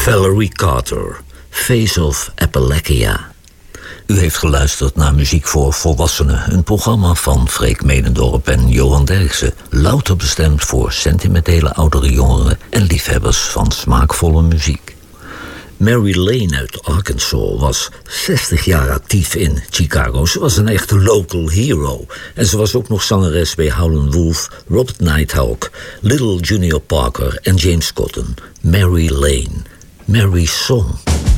Valerie Carter, Face of Appalachia. U heeft geluisterd naar Muziek voor Volwassenen, een programma van Freek Medendorp en Johan Derksen, louter bestemd voor sentimentele oudere jongeren en liefhebbers van smaakvolle muziek. Mary Lane uit Arkansas was 60 jaar actief in Chicago. Ze was een echte local hero. En ze was ook nog zangeres bij Howlin' Wolf, Robert Nighthawk, Little Junior Parker en James Cotton. Mary Lane, Mary's Song.